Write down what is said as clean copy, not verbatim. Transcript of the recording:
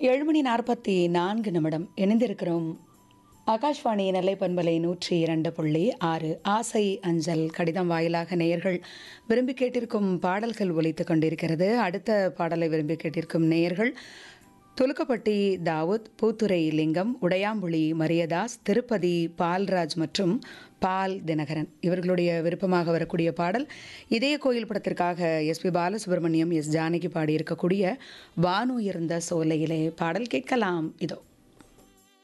7:44 இணைந்திருக்கிறோம். ஆகாஷ்வாணி நெல்லை பண்பலை 102.6 ஆசை அஞ்சல் கடிதம் வாயிலாக நேயர்கள் விரும்பி கேட்டிருக்கும் பாடல்கள் ஒலித்துக் கொண்டிருக்கிறது. அடுத்த பாடலை விரும்பி கேட்டிருக்கும் நேயர்கள் துலுக்கப்பட்டி தாவூத், பூத்துரை லிங்கம், உடையாம்புலி மரியதாஸ், திருப்பதி பால்ராஜ் மற்றும் பால் தினகரன் இவர்களுடைய விருப்பமாக வரக்கூடிய பாடல் இதய கோயில் படத்திற்காக எஸ்பி பாலசுப்ரமணியம், எஸ் ஜானகி பாடியிருக்கக்கூடிய வானுயர்ந்த சோலையிலே பாடல் கேட்கலாம். இதோ